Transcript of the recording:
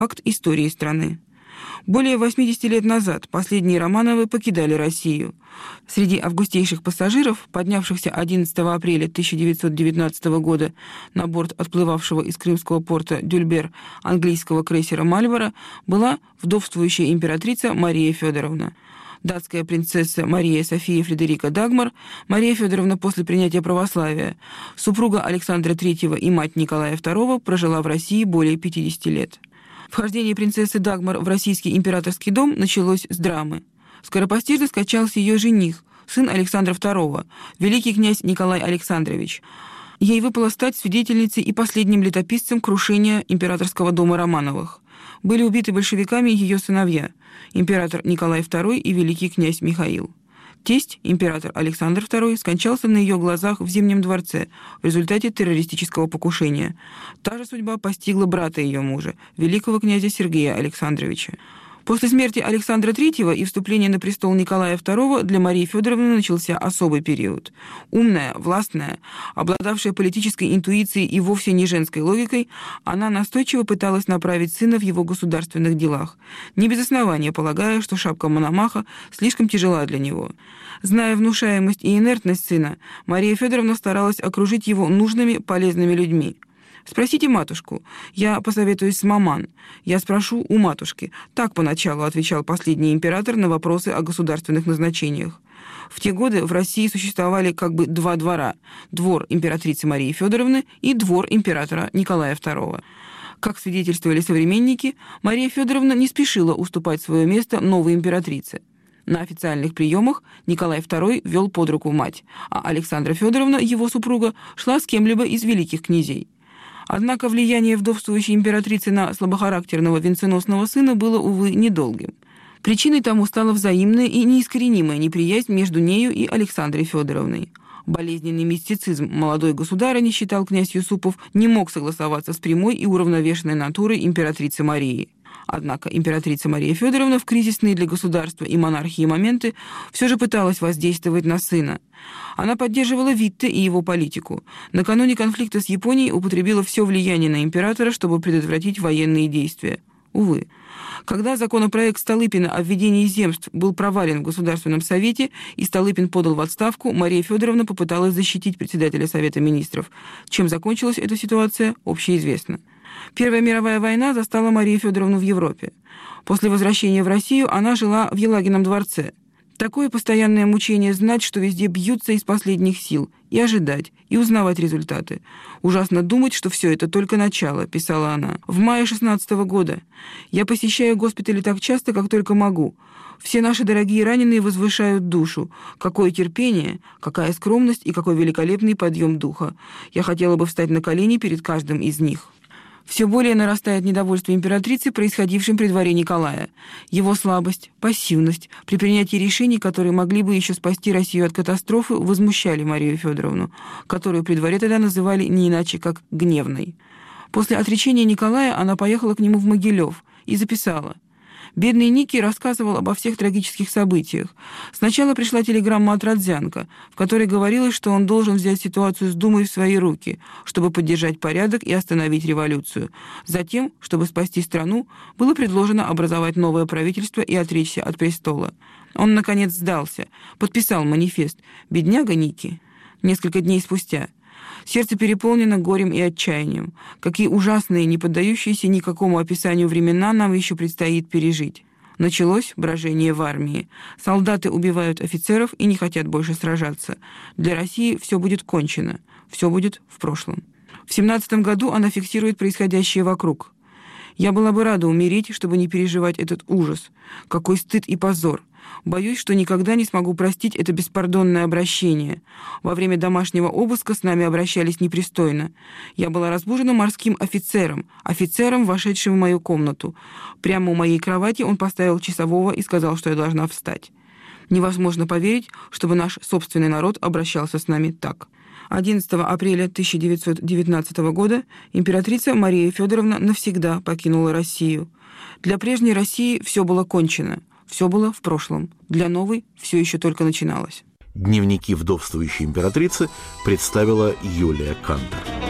факт истории страны. Более 80 лет назад последние Романовы покидали Россию. Среди августейших пассажиров, поднявшихся 11 апреля 1919 года на борт отплывавшего из крымского порта Дюльбер английского крейсера «Мальборо», была вдовствующая императрица Мария Федоровна. Датская принцесса Мария София Фредерика Дагмар, Мария Федоровна после принятия православия, супруга Александра III и мать Николая II, прожила в России более 50 лет. Вхождение принцессы Дагмар в российский императорский дом началось с драмы. Скоропостижно скончался ее жених, сын Александра II, великий князь Николай Александрович. Ей выпало стать свидетельницей и последним летописцем крушения императорского дома Романовых. Были убиты большевиками ее сыновья, император Николай II и великий князь Михаил. Тесть, император Александр II, скончался на ее глазах в Зимнем дворце в результате террористического покушения. Та же судьба постигла брата ее мужа, великого князя Сергея Александровича. После смерти Александра III и вступления на престол Николая II для Марии Федоровны начался особый период. Умная, властная, обладавшая политической интуицией и вовсе не женской логикой, она настойчиво пыталась направить сына в его государственных делах, не без основания полагая, что шапка Мономаха слишком тяжела для него. Зная внушаемость и инертность сына, Мария Федоровна старалась окружить его нужными, полезными людьми. «Спросите матушку. Я посоветуюсь с маман. Я спрошу у матушки». Так поначалу отвечал последний император на вопросы о государственных назначениях. В те годы в России существовали как бы два двора – двор императрицы Марии Федоровны и двор императора Николая II. Как свидетельствовали современники, Мария Федоровна не спешила уступать свое место новой императрице. На официальных приемах Николай II вел под руку мать, а Александра Федоровна, его супруга, шла с кем-либо из великих князей. Однако влияние вдовствующей императрицы на слабохарактерного венценосного сына было, увы, недолгим. Причиной тому стала взаимная и неискоренимая неприязнь между нею и Александрой Федоровной. Болезненный мистицизм молодой государыни, считал князь Юсупов, не мог согласоваться с прямой и уравновешенной натурой императрицы Марии. Однако императрица Мария Федоровна в кризисные для государства и монархии моменты все же пыталась воздействовать на сына. Она поддерживала Витте и его политику. Накануне конфликта с Японией употребила все влияние на императора, чтобы предотвратить военные действия. Увы. Когда законопроект Столыпина о введении земств был провален в Государственном совете и Столыпин подал в отставку, Мария Федоровна попыталась защитить председателя Совета министров. Чем закончилась эта ситуация, общеизвестно. Первая мировая война застала Марию Федоровну в Европе. После возвращения в Россию она жила в Елагином дворце. Такое постоянное мучение знать, что везде бьются из последних сил, и ожидать, и узнавать результаты. Ужасно думать, что все это только начало, писала она. В мае 16 года. Я посещаю госпитали так часто, как только могу. Все наши дорогие раненые возвышают душу. Какое терпение, какая скромность и какой великолепный подъем духа. Я хотела бы встать на колени перед каждым из них. Все более нарастает недовольство императрицы, происходившим при дворе Николая. Его слабость, пассивность при принятии решений, которые могли бы еще спасти Россию от катастрофы, возмущали Марию Федоровну, которую при дворе тогда называли не иначе, как гневной. После отречения Николая она поехала к нему в Могилев и записала: «Бедный Ники рассказывал обо всех трагических событиях. Сначала пришла телеграмма от Родзянко, в которой говорилось, что он должен взять ситуацию с Думой в свои руки, чтобы поддержать порядок и остановить революцию. Затем, чтобы спасти страну, было предложено образовать новое правительство и отречься от престола. Он, наконец, сдался, подписал манифест. Бедняга Ники». Несколько дней спустя. Сердце переполнено горем и отчаянием. Какие ужасные, не поддающиеся никакому описанию времена нам еще предстоит пережить. Началось брожение в армии. Солдаты убивают офицеров и не хотят больше сражаться. Для России все будет кончено. Все будет в прошлом. В 17 году она фиксирует происходящее вокруг. «Я была бы рада умереть, чтобы не переживать этот ужас. Какой стыд и позор. Боюсь, что никогда не смогу простить это беспардонное обращение. Во время домашнего обыска с нами обращались непристойно. Я была разбужена морским офицером, вошедшим в мою комнату. Прямо у моей кровати он поставил часового и сказал, что я должна встать. Невозможно поверить, чтобы наш собственный народ обращался с нами так». 11 апреля 1919 года императрица Мария Федоровна навсегда покинула Россию. Для прежней России все было кончено. Все было в прошлом. Для новой все еще только начиналось. Дневники вдовствующей императрицы представила Юлия Кантор.